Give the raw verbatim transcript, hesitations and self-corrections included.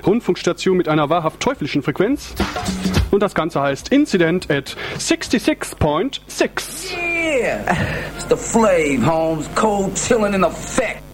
Rundfunkstation mit einer wahrhaft teuflischen Frequenz. Und das Ganze heißt Incident at sixty-six point six. Yeah! It's the Flav, Holmes. Cold chillin' in effect.